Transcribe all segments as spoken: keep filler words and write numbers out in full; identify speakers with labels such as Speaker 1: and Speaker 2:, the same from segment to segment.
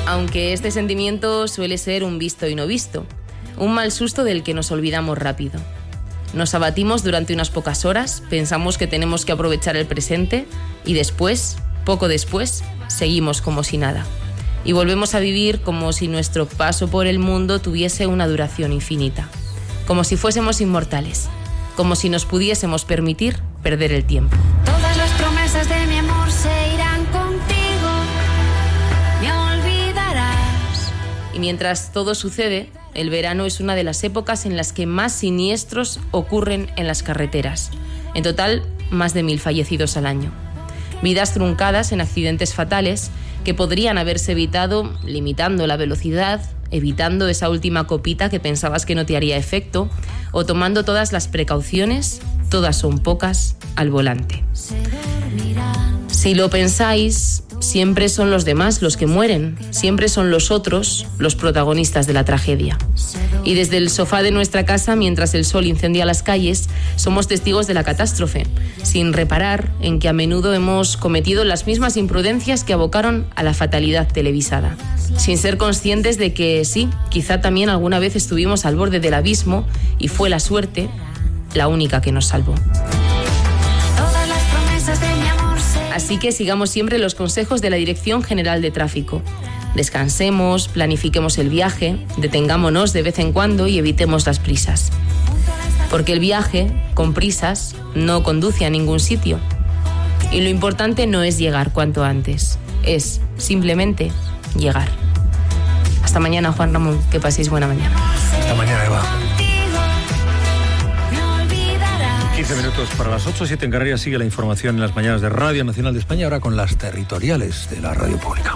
Speaker 1: aunque este sentimiento suele ser un visto y no visto, un mal susto del que nos olvidamos rápido. Nos abatimos durante unas pocas horas, pensamos que tenemos que aprovechar el presente y después, poco después, seguimos como si nada. Y volvemos a vivir como si nuestro paso por el mundo tuviese una duración infinita, como si fuésemos inmortales, como si nos pudiésemos permitir perder el tiempo.
Speaker 2: Todas las promesas de mi amor se irán contigo, me olvidarás.
Speaker 1: Y mientras todo sucede, el verano es una de las épocas en las que más siniestros ocurren en las carreteras. En total, más de mil fallecidos al año. Vidas truncadas en accidentes fatales que podrían haberse evitado limitando la velocidad, evitando esa última copita que pensabas que no te haría efecto, o tomando todas las precauciones, todas son pocas, al volante. Si lo pensáis, siempre son los demás los que mueren, siempre son los otros los protagonistas de la tragedia. Y desde el sofá de nuestra casa, mientras el sol incendia las calles, somos testigos de la catástrofe, sin reparar en que a menudo hemos cometido las mismas imprudencias que abocaron a la fatalidad televisada, sin ser conscientes de que sí, quizá también alguna vez estuvimos al borde del abismo y fue la suerte la única que nos salvó. Así que sigamos siempre los consejos de la Dirección General de Tráfico. Descansemos, planifiquemos el viaje, detengámonos de vez en cuando y evitemos las prisas. Porque el viaje, con prisas, no conduce a ningún sitio. Y lo importante no es llegar cuanto antes, es simplemente llegar. Hasta mañana, Juan Ramón, que paséis buena mañana.
Speaker 3: Hasta mañana, Eva. quince minutos para las ocho, siete en Canarias. Sigue la información en las mañanas de Radio Nacional de España, ahora con las territoriales de la radio pública.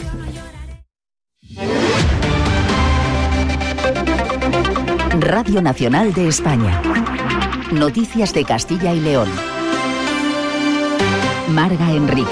Speaker 4: Radio Nacional de España. Noticias de Castilla y León. Marga Enrique.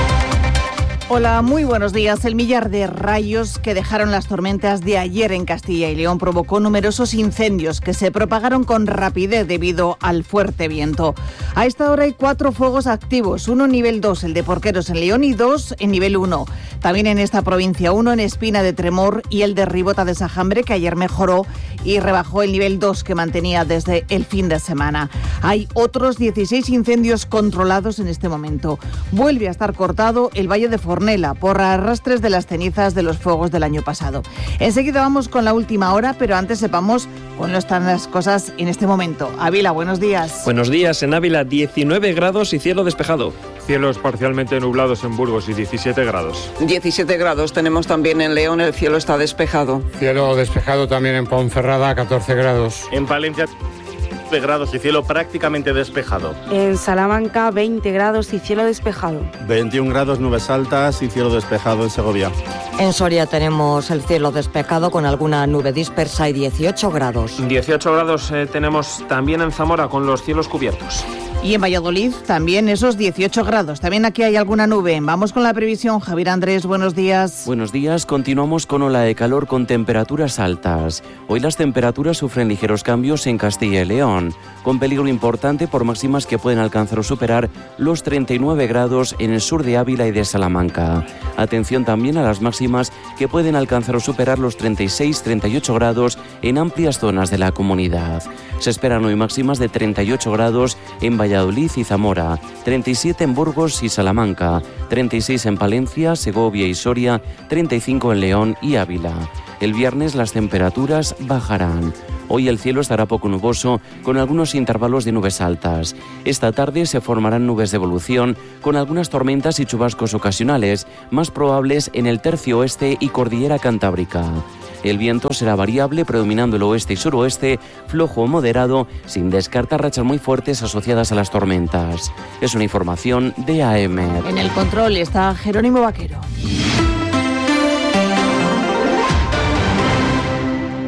Speaker 5: Hola, muy buenos días. El millar de rayos que dejaron las tormentas de ayer en Castilla y León provocó numerosos incendios que se propagaron con rapidez debido al fuerte viento. A esta hora hay cuatro fuegos activos, uno en nivel dos, el de Porqueros en León, y dos en nivel uno. También en esta provincia, uno en Espina de Tremor y el de Ribota de Sajambre, que ayer mejoró y rebajó el nivel dos que mantenía desde el fin de semana. Hay otros dieciséis incendios controlados en este momento. Vuelve a estar cortado el Valle de Fornela por arrastres de las cenizas de los fuegos del año pasado. Enseguida vamos con la última hora, pero antes sepamos cómo están las cosas en este momento. Ávila, buenos días.
Speaker 6: Buenos días. En Ávila, diecinueve grados y cielo despejado.
Speaker 7: Cielos parcialmente nublados en Burgos y diecisiete grados.
Speaker 8: diecisiete grados tenemos también en León, el cielo está despejado.
Speaker 9: Cielo despejado también en Ponferrada, catorce grados.
Speaker 10: En Palencia, grados y cielo prácticamente despejado.
Speaker 11: En Salamanca, veinte grados y cielo despejado.
Speaker 12: veintiún grados, nubes altas y cielo despejado en Segovia.
Speaker 13: En Soria tenemos el cielo despejado con alguna nube dispersa y dieciocho grados.
Speaker 6: dieciocho grados eh, tenemos también en Zamora con los cielos cubiertos.
Speaker 5: Y en Valladolid también esos dieciocho grados. También aquí hay alguna nube. Vamos con la previsión. Javier Andrés, buenos días.
Speaker 14: Buenos días. Continuamos con ola de calor con temperaturas altas. Hoy las temperaturas sufren ligeros cambios en Castilla y León, con peligro importante por máximas que pueden alcanzar o superar los treinta y nueve grados en el sur de Ávila y de Salamanca. Atención también a las máximas que pueden alcanzar o superar los treinta y seis a treinta y ocho grados en amplias zonas de la comunidad. Se esperan hoy máximas de treinta y ocho grados en Valladolid y Zamora, treinta y siete en Burgos y Salamanca, treinta y seis en Palencia, Segovia y Soria, treinta y cinco en León y Ávila. El viernes las temperaturas bajarán. Hoy el cielo estará poco nuboso, con algunos intervalos de nubes altas. Esta tarde se formarán nubes de evolución, con algunas tormentas y chubascos ocasionales, más probables en el tercio oeste y cordillera cantábrica. El viento será variable, predominando el oeste y suroeste, flojo o moderado, sin descartar rachas muy fuertes asociadas a las tormentas. Es una información de A E M E D.
Speaker 5: En el control está Jerónimo Vaquero.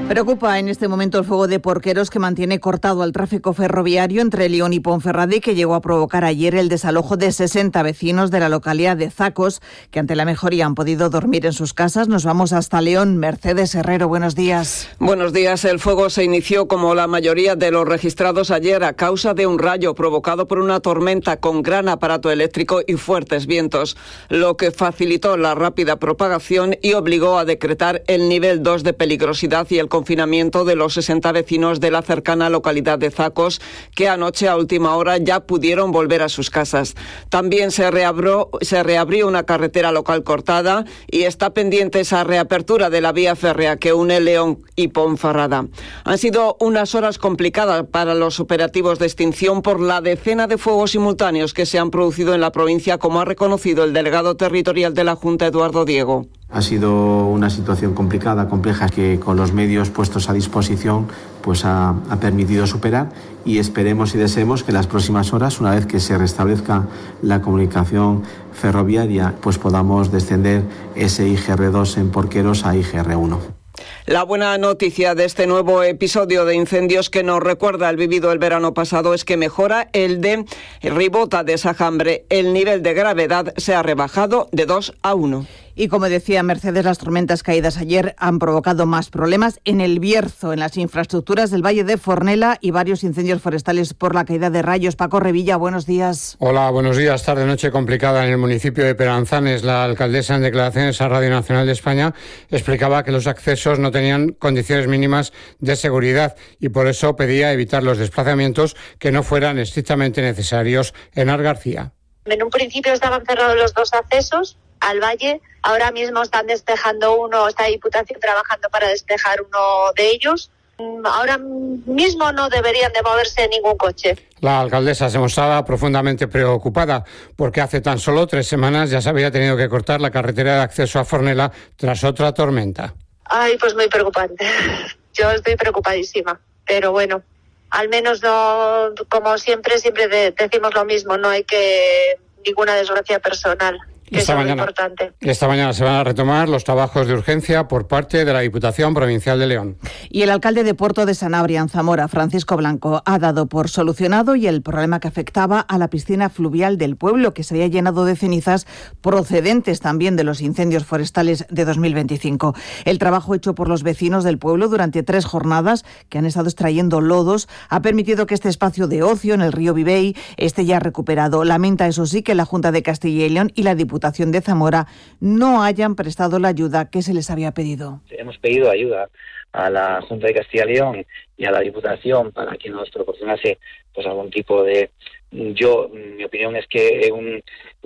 Speaker 5: Preocupa en este momento el fuego de Porqueros, que mantiene cortado el tráfico ferroviario entre León y Ponferrada y que llegó a provocar ayer el desalojo de sesenta vecinos de la localidad de Zacos, que ante la mejoría han podido dormir en sus casas. Nos vamos hasta León. Mercedes Herrero, buenos días.
Speaker 8: Buenos días. El fuego se inició, como la mayoría de los registrados ayer, a causa de un rayo provocado por una tormenta con gran aparato eléctrico y fuertes vientos, lo que facilitó la rápida propagación y obligó a decretar el nivel dos de peligrosidad y el confinamiento de los sesenta vecinos de la cercana localidad de Zacos, que anoche a última hora ya pudieron volver a sus casas. También se reabrió, se reabrió una carretera local cortada y está pendiente esa reapertura de la vía férrea que une León y Ponferrada. Han sido unas horas complicadas para los operativos de extinción por la decena de fuegos simultáneos que se han producido en la provincia, como ha reconocido el delegado territorial de la Junta, Eduardo Diego.
Speaker 15: Ha sido una situación complicada, compleja, que con los medios puestos a disposición pues ha, ha permitido superar, y esperemos y deseemos que en las próximas horas, una vez que se restablezca la comunicación ferroviaria, pues podamos descender ese I G R dos en Porqueros a I G R uno.
Speaker 8: La buena noticia de este nuevo episodio de incendios, que nos recuerda el vivido el verano pasado, es que mejora el de Ribota de Sajambre. El nivel de gravedad se ha rebajado de dos a uno.
Speaker 5: Y como decía Mercedes, las tormentas caídas ayer han provocado más problemas en el Bierzo, en las infraestructuras del Valle de Fornela, y varios incendios forestales por la caída de rayos. Paco Revilla, buenos días.
Speaker 9: Hola, buenos días. Tarde-noche complicada en el municipio de Peranzanes. La alcaldesa, en declaraciones a Radio Nacional de España, explicaba que los accesos no tenían condiciones mínimas de seguridad y por eso pedía evitar los desplazamientos que no fueran estrictamente necesarios. Enar García.
Speaker 16: En un principio estaban cerrados los dos accesos al valle. Ahora mismo están despejando uno, está Diputación trabajando para despejar uno de ellos. Ahora mismo no deberían de moverse ningún coche.
Speaker 9: La alcaldesa se mostraba profundamente preocupada porque hace tan solo tres semanas ya se había tenido que cortar la carretera de acceso a Fornela tras otra tormenta.
Speaker 16: Ay, pues muy preocupante. Yo estoy preocupadísima, pero bueno, al menos no, como siempre, siempre de, decimos lo mismo, no hay que ninguna desgracia personal.
Speaker 9: Esta mañana, importante. esta mañana se van a retomar los trabajos de urgencia por parte de la Diputación Provincial de León.
Speaker 5: Y el alcalde de Puerto de Sanabria, en Zamora, Francisco Blanco, ha dado por solucionado y el problema que afectaba a la piscina fluvial del pueblo, que se había llenado de cenizas procedentes también de los incendios forestales de dos mil veinticinco. El trabajo hecho por los vecinos del pueblo durante tres jornadas, que han estado extrayendo lodos, ha permitido que este espacio de ocio en el río Vivey esté ya recuperado. Lamenta, eso sí, que la Junta de Castilla y León y la Diputación Diputación de Zamora no hayan prestado la ayuda que se les había pedido.
Speaker 17: Hemos pedido ayuda a la Junta de Castilla y León y a la Diputación para que nos proporcionase pues algún tipo de... Yo, mi opinión es que un,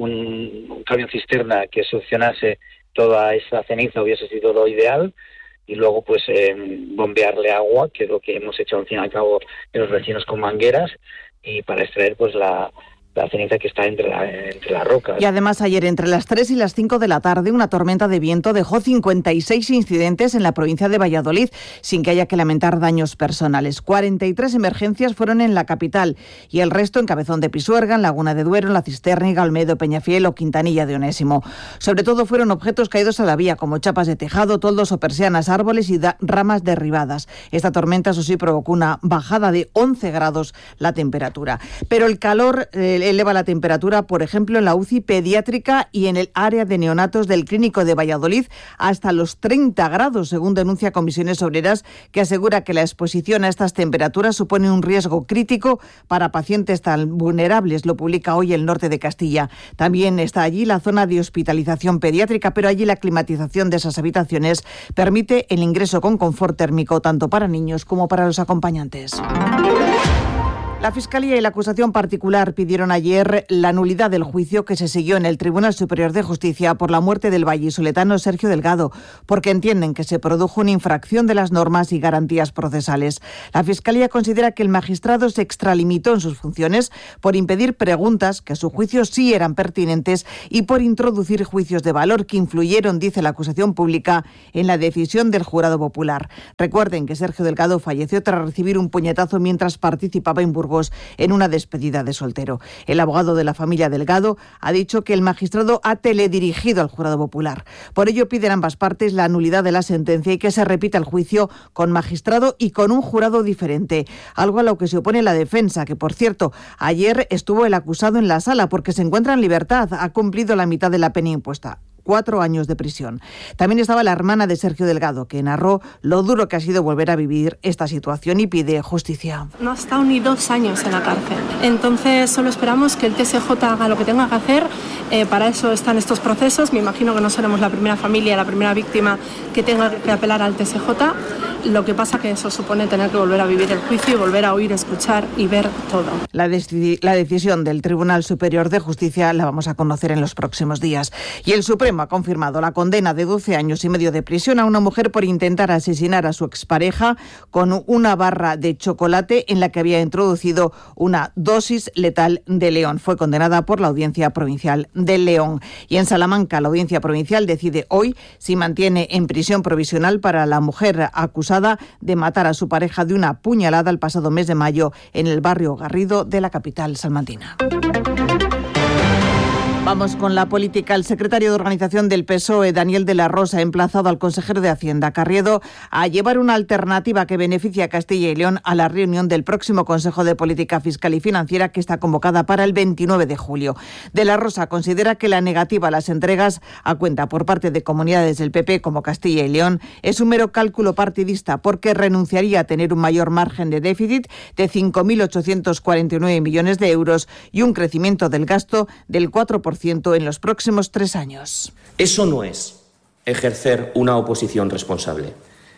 Speaker 17: un, un camión cisterna que solucionase toda esa ceniza hubiese sido lo ideal, y luego pues eh, bombearle agua, que es lo que hemos hecho al fin y al cabo en los vecinos con mangueras, y para extraer pues la... la ceniza que está entre, la, entre las rocas.
Speaker 5: Y además ayer, entre las tres y las cinco de la tarde, una tormenta de viento dejó cincuenta y seis incidentes en la provincia de Valladolid, sin que haya que lamentar daños personales. cuarenta y tres emergencias fueron en la capital y el resto en Cabezón de Pisuerga, en Laguna de Duero, en La Cisterniga, Olmedo, Peñafiel o Quintanilla de Onésimo. Sobre todo fueron objetos caídos a la vía, como chapas de tejado, toldos o persianas, árboles y da- ramas derribadas. Esta tormenta, eso sí, provocó una bajada de once grados la temperatura. Pero el calor... Eh, eleva la temperatura, por ejemplo, en la U C I pediátrica y en el área de neonatos del Clínico de Valladolid, hasta los treinta grados, según denuncia Comisiones Obreras, que asegura que la exposición a estas temperaturas supone un riesgo crítico para pacientes tan vulnerables. Lo publica hoy El Norte de Castilla. También está allí la zona de hospitalización pediátrica, pero allí la climatización de esas habitaciones permite el ingreso con confort térmico tanto para niños como para los acompañantes. La Fiscalía y la acusación particular pidieron ayer la nulidad del juicio que se siguió en el Tribunal Superior de Justicia por la muerte del vallisoletano Sergio Delgado, porque entienden que se produjo una infracción de las normas y garantías procesales. La Fiscalía considera que el magistrado se extralimitó en sus funciones por impedir preguntas que a su juicio sí eran pertinentes y por introducir juicios de valor que influyeron, dice la acusación pública, en la decisión del jurado popular. Recuerden que Sergio Delgado falleció tras recibir un puñetazo mientras participaba en Burgos Burgos en una despedida de soltero. El abogado de la familia Delgado ha dicho que el magistrado ha teledirigido al jurado popular. Por ello piden ambas partes la nulidad de la sentencia y que se repita el juicio con magistrado y con un jurado diferente, algo a lo que se opone la defensa, que por cierto, ayer estuvo el acusado en la sala porque se encuentra en libertad, ha cumplido la mitad de la pena impuesta. Cuatro años de prisión. También estaba la hermana de Sergio Delgado, que narró lo duro que ha sido volver a vivir esta situación y pide justicia.
Speaker 18: No ha estado ni dos años en la cárcel. Entonces solo esperamos que el T S J haga lo que tenga que hacer. Eh, para eso están estos procesos. Me imagino que no seremos la primera familia, la primera víctima que tenga que apelar al T S J. Lo que pasa que eso supone tener que volver a vivir el juicio y volver a oír, escuchar y ver todo.
Speaker 5: La, deci- la decisión del Tribunal Superior de Justicia la vamos a conocer en los próximos días. Y el Supremo ha confirmado la condena de doce años y medio de prisión a una mujer por intentar asesinar a su expareja con una barra de chocolate en la que había introducido una dosis letal de León. Fue condenada por la Audiencia Provincial de León. Y en Salamanca, la Audiencia Provincial decide hoy si mantiene en prisión provisional para la mujer acusada de matar a su pareja de una puñalada el pasado mes de mayo en el barrio Garrido de la capital salmantina. Vamos con la política. El secretario de Organización del P S O E, Daniel de la Rosa, ha emplazado al consejero de Hacienda, Carriedo, a llevar una alternativa que beneficie a Castilla y León a la reunión del próximo Consejo de Política Fiscal y Financiera, que está convocada para el veintinueve de julio. De la Rosa considera que la negativa a las entregas a cuenta por parte de comunidades del P P como Castilla y León es un mero cálculo partidista, porque renunciaría a tener un mayor margen de déficit de cinco mil ochocientos cuarenta y nueve millones de euros y un crecimiento del gasto del cuatro por ciento en los próximos tres años.
Speaker 19: Eso no es ejercer una oposición responsable.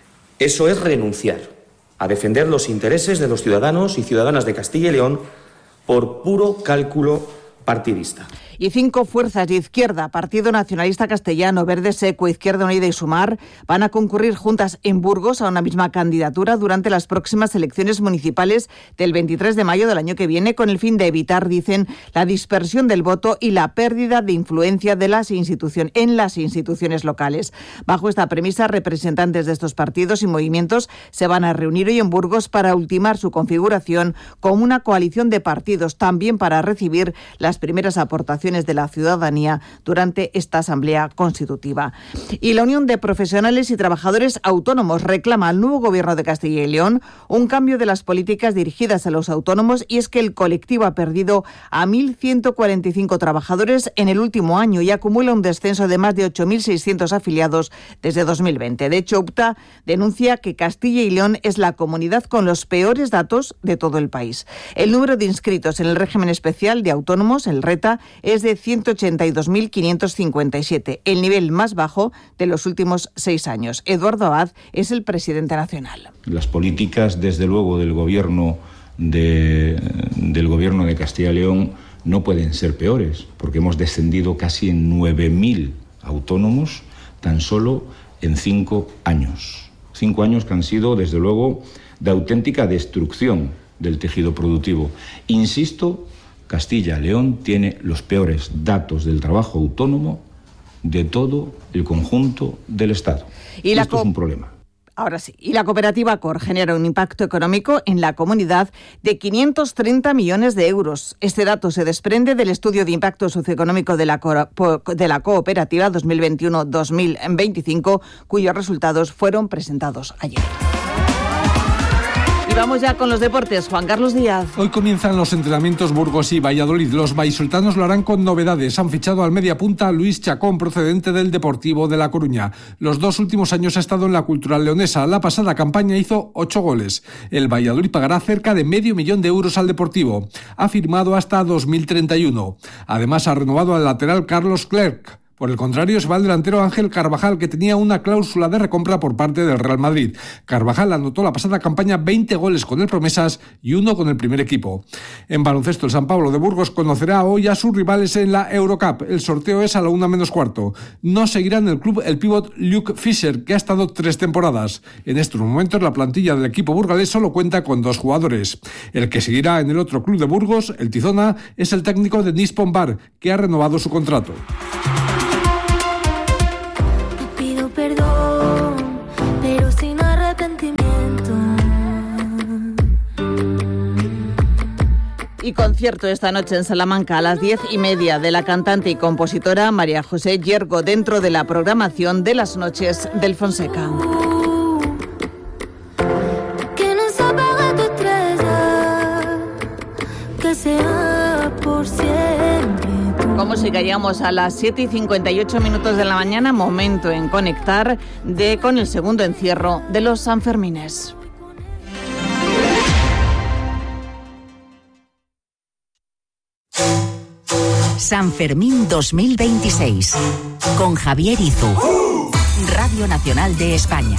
Speaker 19: Eso es renunciar a defender los intereses de los ciudadanos y ciudadanas de Castilla y León por puro cálculo partidista.
Speaker 5: Y cinco fuerzas de izquierda, Partido Nacionalista Castellano, Verde Seco, Izquierda Unida y Sumar, van a concurrir juntas en Burgos a una misma candidatura durante las próximas elecciones municipales del veintitrés de mayo del año que viene, con el fin de evitar, dicen, la dispersión del voto y la pérdida de influencia de las instituciones en las instituciones locales. Bajo esta premisa, representantes de estos partidos y movimientos se van a reunir hoy en Burgos para ultimar su configuración como una coalición de partidos, también para recibir las primeras aportaciones de la ciudadanía durante esta Asamblea Constitutiva. Y la Unión de Profesionales y Trabajadores Autónomos reclama al nuevo Gobierno de Castilla y León un cambio de las políticas dirigidas a los autónomos, y es que el colectivo ha perdido a mil ciento cuarenta y cinco trabajadores en el último año y acumula un descenso de más de ocho mil seiscientos afiliados desde dos mil veinte. De hecho, UPTA denuncia que Castilla y León es la comunidad con los peores datos de todo el país. El número de inscritos en el régimen especial de autónomos, el RETA, es de ciento ochenta y dos mil quinientos cincuenta y siete, el nivel más bajo de los últimos seis años. Eduardo Abad es el presidente nacional.
Speaker 20: Las políticas, desde luego, del gobierno de, del gobierno de Castilla y León no pueden ser peores, porque hemos descendido casi en nueve mil autónomos tan solo en cinco años. Cinco años que han sido, desde luego, de auténtica destrucción del tejido productivo. Insisto, Castilla y León tiene los peores datos del trabajo autónomo de todo el conjunto del Estado.
Speaker 5: Y la
Speaker 20: Esto es un problema.
Speaker 5: Ahora sí, y la cooperativa Cor genera un impacto económico en la comunidad de quinientos treinta millones de euros. Este dato se desprende del estudio de impacto socioeconómico de la, co- de la cooperativa dos mil veintiuno a dos mil veinticinco, cuyos resultados fueron presentados ayer. Y vamos ya con los deportes. Juan Carlos Díaz.
Speaker 21: Hoy comienzan los entrenamientos Burgos y Valladolid. Los vallisoletanos lo harán con novedades. Han fichado al mediapunta Luis Chacón, procedente del Deportivo de La Coruña. Los dos últimos años ha estado en la Cultural Leonesa. La pasada campaña hizo ocho goles. El Valladolid pagará cerca de medio millón de euros al Deportivo. Ha firmado hasta dos mil treinta y uno. Además, ha renovado al lateral Carlos Clerc. Por el contrario, se va el delantero Ángel Carvajal, que tenía una cláusula de recompra por parte del Real Madrid. Carvajal anotó la pasada campaña veinte goles con el Promesas y uno con el primer equipo. En baloncesto, el San Pablo de Burgos conocerá hoy a sus rivales en la Eurocup. El sorteo es a la una menos cuarto. No seguirá en el club el pívot Luke Fischer, que ha estado tres temporadas. En estos momentos, la plantilla del equipo burgalés solo cuenta con dos jugadores. El que seguirá en el otro club de Burgos, el Tizona, es el técnico de Nispon Bar, que ha renovado su contrato.
Speaker 2: Perdón, pero sin arrepentimiento.
Speaker 5: Y concierto esta noche en Salamanca a las diez y media de la cantante y compositora María José Yergo dentro de la programación de las noches del Fonseca.
Speaker 2: Que no se apague tu estrella, que sea por siempre.
Speaker 5: Como si caíamos a las siete y cincuenta y ocho minutos de la mañana, momento en conectar de con el segundo encierro de los Sanfermines.
Speaker 4: San Fermín dos mil veintiséis, con Javier Izu, Radio Nacional de España.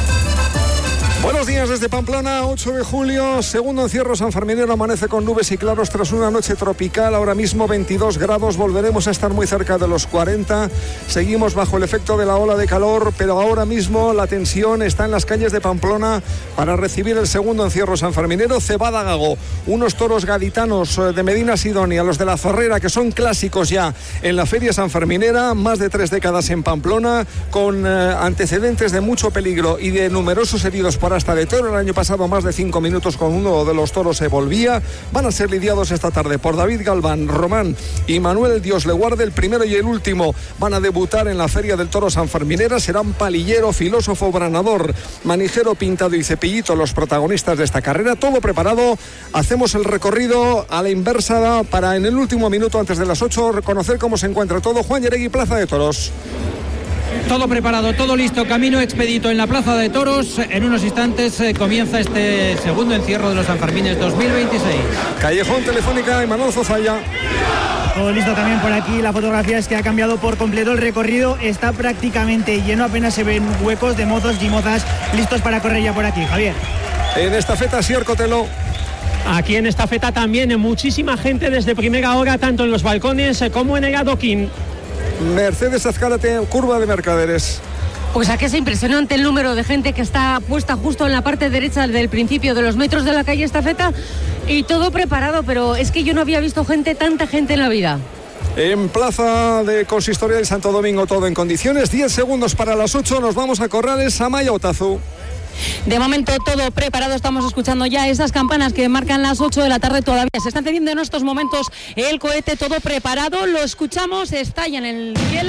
Speaker 1: Buenos días desde Pamplona, ocho de julio, segundo encierro sanferminero, amanece con nubes y claros tras una noche tropical, ahora mismo veintidós grados, volveremos a estar muy cerca de los cuarenta, seguimos bajo el efecto de la ola de calor, pero ahora mismo la tensión está en las calles de Pamplona para recibir el segundo encierro sanferminero. Cebada Gago, unos toros gaditanos de Medina Sidonia, los de la Zorrera, que son clásicos ya en la feria sanferminera, más de tres décadas en Pamplona, con eh, antecedentes de mucho peligro y de numerosos heridos por hasta de toro. El año pasado más de cinco minutos con uno de los toros se volvía. Van a ser lidiados esta tarde por David Galván, Román y Manuel Dios le guarde. El primero y el último van a debutar en la Feria del Toro Sanferminera. Serán Palillero, Filósofo, Branador, Manijero, Pintado y Cepillito los protagonistas de esta carrera. Todo preparado. Hacemos el recorrido a la inversa para en el último minuto antes de las ocho reconocer cómo se encuentra todo. Juan Yeregui, Plaza de Toros.
Speaker 22: Todo preparado, todo listo, camino expedito en la Plaza de Toros. En unos instantes eh, comienza este segundo encierro de los Sanfermines dos mil veintiséis.
Speaker 1: Callejón Telefónica, Imanol Zozaya.
Speaker 23: Todo listo también por aquí. La fotografía es que ha cambiado por completo el recorrido. Está prácticamente lleno, apenas se ven huecos de mozos y mozas listos para correr ya por aquí. Javier.
Speaker 1: En esta feta, Sier Cotelo.
Speaker 24: Aquí en esta feta también muchísima gente desde primera hora, tanto en los balcones como en el adoquín.
Speaker 1: Mercedes Azcárate, curva de Mercaderes.
Speaker 25: Pues aquí es impresionante el número de gente que está puesta justo en la parte derecha del principio de los metros de la calle Estafeta y todo preparado, pero es que yo no había visto gente, tanta gente en la vida.
Speaker 1: En Plaza de Consistorio del Santo Domingo todo en condiciones, diez segundos para las ocho, nos vamos a Corrales, Amaya Otazu.
Speaker 25: De momento todo preparado, estamos escuchando ya esas campanas que marcan las ocho de la tarde todavía. Se está encendiendo en estos momentos el cohete, todo preparado, lo escuchamos, estalla en el cielo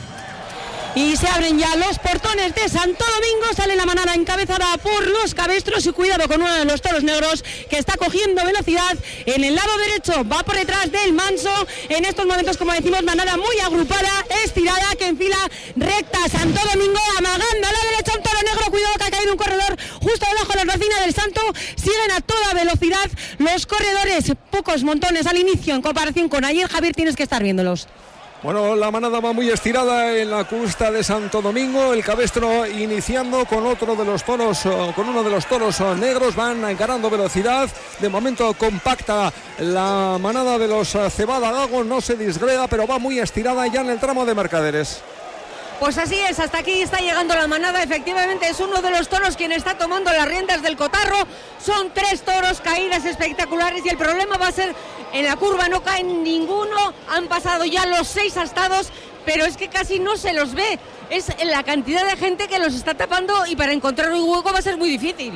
Speaker 25: y se abren ya los portones de Santo Domingo. Sale la manada encabezada por los cabestros y cuidado con uno de los toros negros que está cogiendo velocidad en el lado derecho, va por detrás del manso. En estos momentos, como decimos, manada muy agrupada, estirada, que enfila recta. Santo Domingo amagando a la derecha un toro negro, cuidado que ha caído un corredor justo debajo de la racina del Santo. Siguen a toda velocidad los corredores, pocos montones al inicio en comparación con ayer. Javier, tienes que estar viéndolos.
Speaker 1: Bueno, la manada va muy estirada en la custa de Santo Domingo, el cabestro iniciando con otro de los toros, con uno de los toros negros, van ganando velocidad, de momento compacta la manada de los Cebada Gago, no se disgrega, pero va muy estirada ya en el tramo de Mercaderes.
Speaker 25: Pues así es, hasta aquí está llegando la manada, efectivamente es uno de los toros quien está tomando las riendas del cotarro, son tres toros, caídas espectaculares y el problema va a ser en la curva, no caen ninguno, han pasado ya los seis astados, pero es que casi no se los ve, es la cantidad de gente que los está tapando y para encontrar un hueco va a ser muy difícil.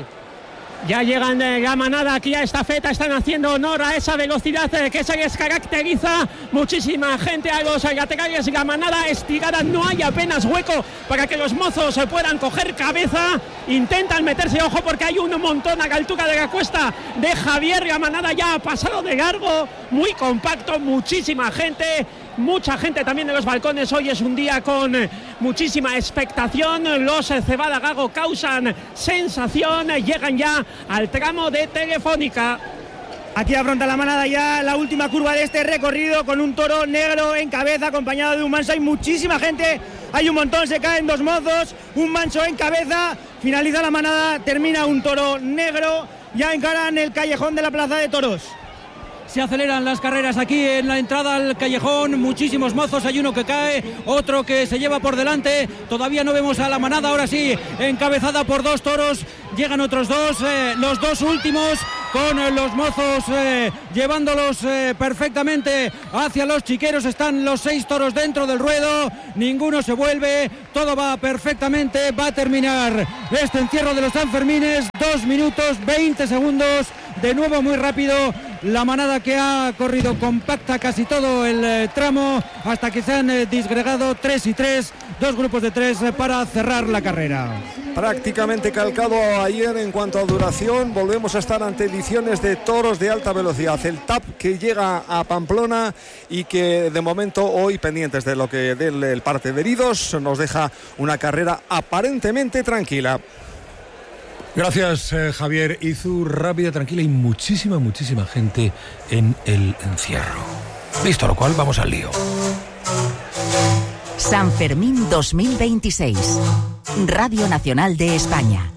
Speaker 24: Ya llegan de la manada aquí a esta feta, están haciendo honor a esa velocidad eh, que se les caracteriza. Muchísima gente a los laterales, la manada estirada, no hay apenas hueco para que los mozos se puedan coger cabeza. Intentan meterse, ojo, porque hay un montón a la altura de la cuesta de Javier. La manada ya ha pasado de largo, muy compacto, muchísima gente. Mucha gente también en los balcones, hoy es un día con muchísima expectación, los Cebada Gago causan sensación, llegan ya al tramo de Telefónica.
Speaker 23: Aquí afronta la manada ya la última curva de este recorrido con un toro negro en cabeza acompañado de un manso, hay muchísima gente, hay un montón, se caen dos mozos, un manso en cabeza, finaliza la manada, termina un toro negro, ya encaran el callejón de la Plaza de Toros.
Speaker 22: Se aceleran las carreras aquí en la entrada al callejón, muchísimos mozos, hay uno que cae, otro que se lleva por delante, todavía no vemos a la manada, ahora sí, encabezada por dos toros, llegan otros dos, eh, los dos últimos con eh, los mozos eh, llevándolos eh, perfectamente hacia los chiqueros, están los seis toros dentro del ruedo, ninguno se vuelve, todo va perfectamente, va a terminar este encierro de los Sanfermines, dos minutos, veinte segundos, de nuevo muy rápido, la manada que ha corrido compacta casi todo el eh, tramo hasta que se han eh, disgregado tres y tres, dos grupos de tres eh, para cerrar la carrera.
Speaker 1: Prácticamente calcado ayer en cuanto a duración. Volvemos a estar ante ediciones de toros de alta velocidad. El T A P que llega a Pamplona y que de momento hoy, pendientes de lo que del el parte de heridos, nos deja una carrera aparentemente tranquila.
Speaker 3: Gracias, eh, Javier Izu. Rápida, tranquila y muchísima, muchísima gente en el encierro. Visto lo cual, vamos al lío.
Speaker 4: San Fermín dos mil veintiséis. Radio Nacional de España.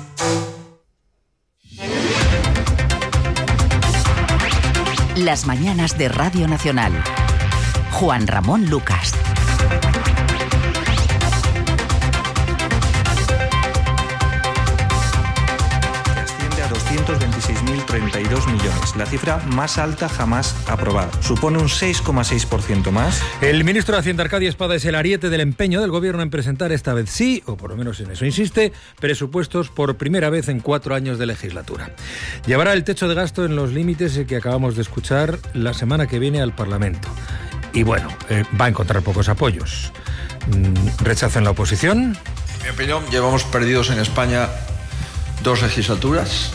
Speaker 4: Las mañanas de Radio Nacional. Juan Ramón Lucas.
Speaker 7: doscientos veintiséis mil treinta y dos millones, la cifra más alta jamás aprobada. Supone un seis coma seis por ciento más.
Speaker 3: El ministro de Hacienda, Arcadio Espada, es el ariete del empeño del gobierno en presentar esta vez sí, o por lo menos en eso insiste, presupuestos por primera vez en cuatro años de legislatura. Llevará el techo de gasto en los límites que acabamos de escuchar la semana que viene al Parlamento. Y bueno, eh, va a encontrar pocos apoyos. Mm, rechazo en la oposición.
Speaker 10: En mi opinión, llevamos perdidos en España dos legislaturas.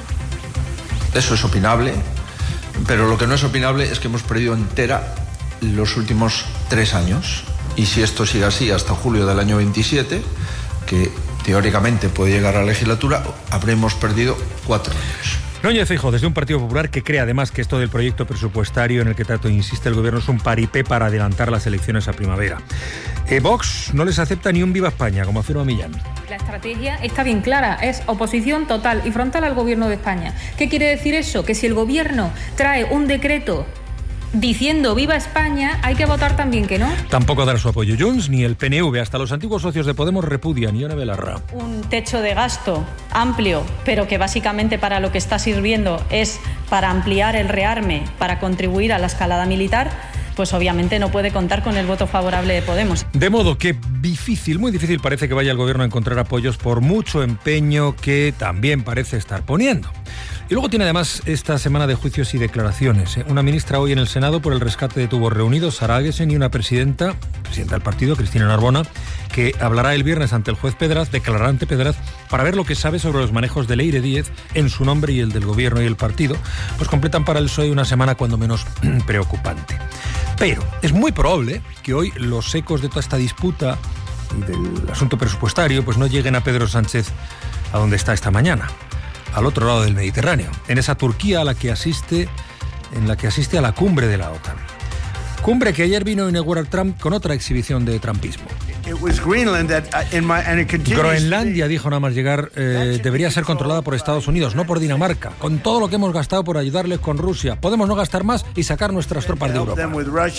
Speaker 10: Eso es opinable, pero lo que no es opinable es que hemos perdido entera los últimos tres años. Y si esto sigue así hasta julio del año veintisiete, que teóricamente puede llegar a la legislatura, habremos perdido cuatro años.
Speaker 3: Núñez Feijóo, desde un Partido Popular que cree además que esto del proyecto presupuestario en el que tanto insiste el gobierno es un paripé para adelantar las elecciones a primavera. Eh, Vox no les acepta ni un Viva España, como afirma Millán.
Speaker 11: La estrategia está bien clara, es oposición total y frontal al gobierno de España. ¿Qué quiere decir eso? Que si el gobierno trae un decreto diciendo Viva España, hay que votar también que no.
Speaker 3: Tampoco dar su apoyo Junts ni el P N V, hasta los antiguos socios de Podemos repudian. Ione Belarra.
Speaker 11: Un techo de gasto amplio, pero que básicamente para lo que está sirviendo es para ampliar el rearme, para contribuir a la escalada militar, pues obviamente no puede contar con el voto favorable de Podemos.
Speaker 3: De modo que difícil, muy difícil parece que vaya el gobierno a encontrar apoyos por mucho empeño que también parece estar poniendo. Y luego tiene además esta semana de juicios y declaraciones. Una ministra hoy en el Senado por el rescate de tubos reunidos, Sara Agesen, y una presidenta, presidenta del partido, Cristina Narbona, que hablará el viernes ante el juez Pedraz, declarará ante Pedraz, para ver lo que sabe sobre los manejos de Leire Díez en su nombre y el del gobierno y el partido. Pues completan para el P S O E una semana cuando menos preocupante. Pero es muy probable que hoy los ecos de toda esta disputa y del asunto presupuestario pues no lleguen a Pedro Sánchez a donde está esta mañana, al otro lado del Mediterráneo, en esa Turquía a la que asiste, en la que asiste a la cumbre de la OTAN. Cumbre que ayer vino a inaugurar Trump con otra exhibición de trumpismo. Groenlandia, dijo nada más llegar, eh, debería ser controlada por Estados Unidos, no por Dinamarca. Con todo lo que hemos gastado por ayudarles con Rusia, podemos no gastar más y sacar nuestras tropas de Europa.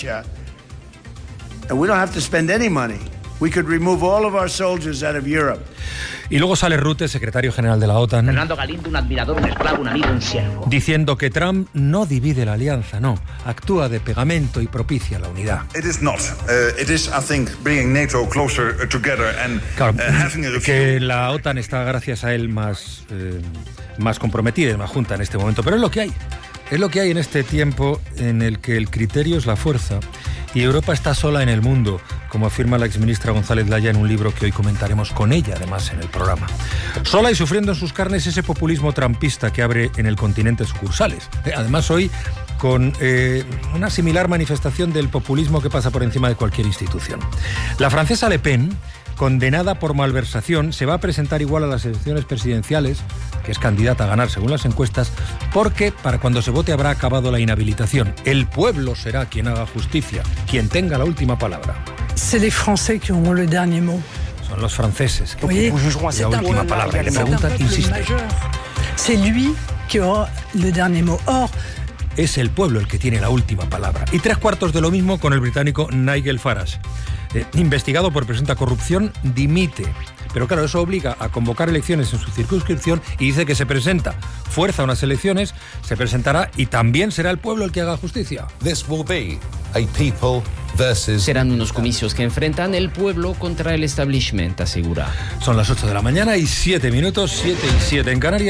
Speaker 3: Y luego sale Rutte, secretario general de la OTAN,
Speaker 12: Fernando Galindo, un admirador, un esclavo, un amigo, un siervo,
Speaker 3: diciendo que Trump no divide la alianza, no, actúa de pegamento y propicia la unidad.
Speaker 26: It is not. Uh, it is, I think, bringing NATO closer together and
Speaker 3: claro,
Speaker 26: uh, having a
Speaker 3: que la OTAN está, gracias a él, más, eh, más comprometida y más junta en este momento, pero es lo que hay. Es lo que hay en este tiempo en el que el criterio es la fuerza y Europa está sola en el mundo, como afirma la exministra González Laya en un libro que hoy comentaremos con ella, además, en el programa. Sola y sufriendo en sus carnes ese populismo trumpista que abre en el continente sucursales. Además, hoy con eh, una similar manifestación del populismo que pasa por encima de cualquier institución. La francesa Le Pen, condenada por malversación, se va a presentar igual a las elecciones presidenciales, que es candidata a ganar según las encuestas, porque para cuando se vote habrá acabado la inhabilitación. El pueblo será quien haga justicia, quien tenga la última palabra.
Speaker 27: C'est les Français qui auront le dernier mot.
Speaker 3: Son los franceses que la última palabra. Y le preguntan, insiste.
Speaker 27: C'est lui qui aura le dernier mot. Or,
Speaker 3: es el pueblo el que tiene la última palabra. Y tres cuartos de lo mismo con el británico Nigel Farage. Eh, investigado por presunta corrupción, dimite. Pero claro, eso obliga a convocar elecciones en su circunscripción y dice que se presenta. Fuerza unas elecciones, se presentará y también será el pueblo el que haga justicia.
Speaker 28: This will be a people versus...
Speaker 29: Serán unos comicios que enfrentan el pueblo contra el establishment, asegura.
Speaker 3: Son las ocho de la mañana y siete minutos, siete y siete en Canarias.